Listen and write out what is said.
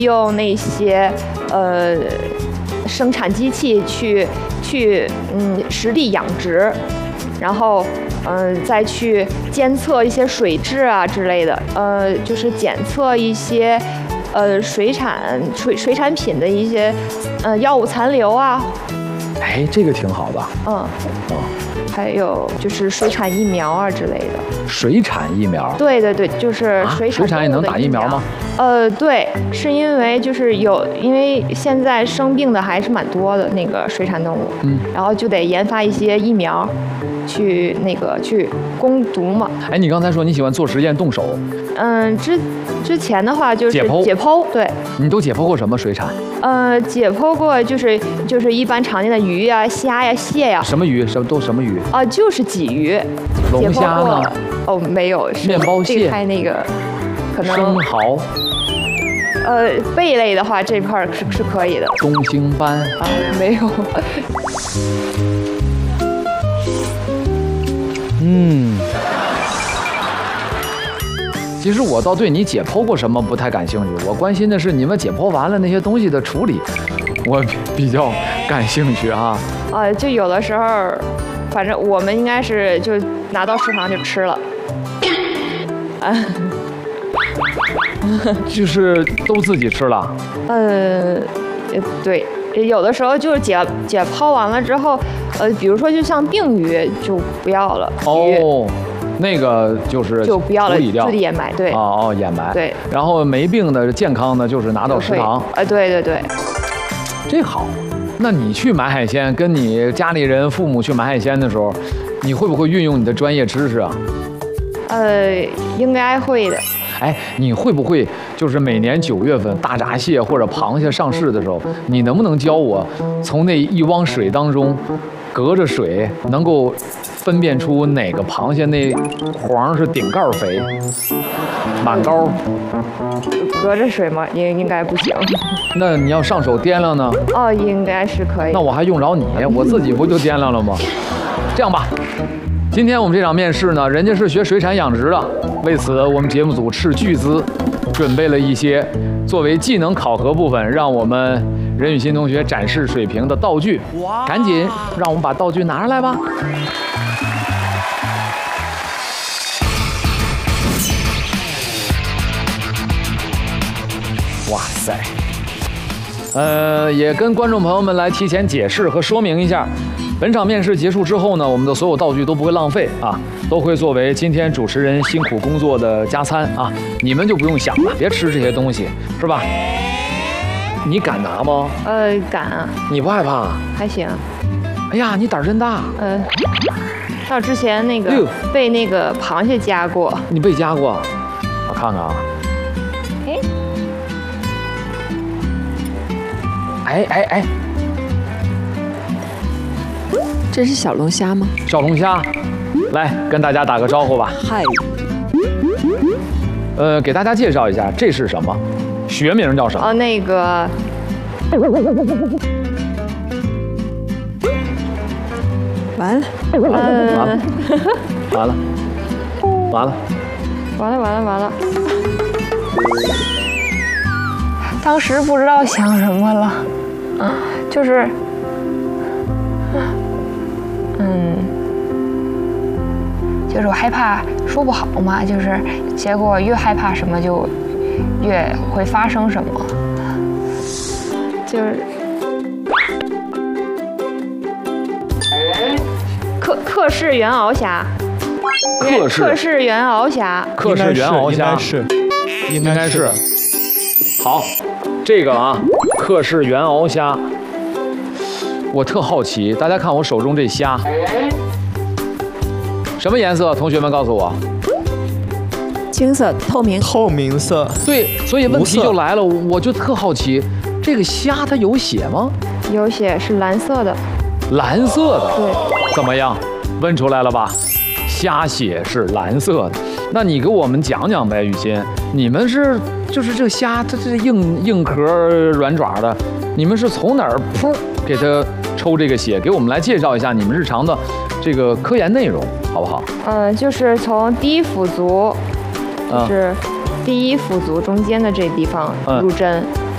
用那些生产机器去实地养殖，然后再去监测一些水质啊之类的，就是检测一些水产品的一些药物残留啊。 哎，这个挺好的。 还有就是水产疫苗啊之类的。 水产疫苗？对， 就是水产也能打疫苗吗？ 对，是因为就是因为现在生病的还是蛮多的那个水产动物，然后就得研发一些疫苗，去攻毒嘛。 哎，你刚才说你喜欢做实验动手？ 之前的话就是解剖，对。 你都解剖过什么水产？ 解剖过就是一般常见的鱼呀、虾呀、蟹呀。 什么鱼？什么鱼？ 就是鲫鱼。 龙虾呢？ 没有。 面包蟹。 太那个，可能。 生蚝。 贝类的话，这块是可以的。 东星斑。 没有。 其实我倒对你解剖过什么不太感兴趣，我关心的是你们解剖完了那些东西的处理，我比较感兴趣啊。 就有的时候，反正我们应该是就拿到食堂就吃了。 就是都自己吃了。 对，有的时候就是解剖完了之后，比如说就像病鱼就不要了。 那个就不要了， 自己掩埋，对。 掩埋。 对。 然后没病的、健康的，就是拿到食堂。 对。 这好。那你去买海鲜，跟你家里人、父母去买海鲜的时候，你会不会运用你的专业知识啊？ 应该会的。 哎，你会不会就是每年9月份大闸蟹或者螃蟹上市的时候，你能不能教我从那一汪水当中，隔着水能够分辨出哪个螃蟹那黄是顶盖肥，满膏？ 隔着水吗？应该不行。 那你要上手掂量呢？ 应该是可以。 那我还用着你？我自己不就掂量了吗？这样吧。今天我们这场面试呢，人家是学水产养殖的，为此我们节目组斥巨资准备了一些作为技能考核部分，让我们任雨欣同学展示水平的道具。赶紧让我们把道具拿上来吧。哇塞！也跟观众朋友们来提前解释和说明一下，本场面试结束之后呢，我们的所有道具都不会浪费啊，都会作为今天主持人辛苦工作的加餐啊，你们就不用想了，别吃这些东西，是吧？你敢拿吗？ 敢啊。 你不害怕？ 还行。 哎呀，你胆儿真大。 到之前那个被那个螃蟹夹过。 你被夹过？我看看啊。哎， 这是小龙虾吗？ 小龙虾，来跟大家打个招呼吧。 嗨。 给大家介绍一下，这是什么？学名叫什么？ 那个。 完了。 完了。当时不知道想什么了，就是我害怕说不好嘛，就是结果越害怕什么就越会发生什么，就是克氏原螯虾，克氏原螯虾， 应该是。好，这个啊，克氏原螯虾，我特好奇，大家看我手中这虾，什么颜色？同学们告诉我。 青色，透明色。 对，所以问题就来了，我就特好奇，这个虾它有血吗？ 有血，是蓝色的。 蓝色的？ 对。 怎么样？问出来了吧？虾血是蓝色的。那你给我们讲讲呗，雨欣，你们就是这虾，它这硬壳软爪的，你们是从哪儿噗给它抽这个血？给我们来介绍一下你们日常的这个科研内容，好不好？ 就是从第一腹足，就是第一腹足中间的这地方入针，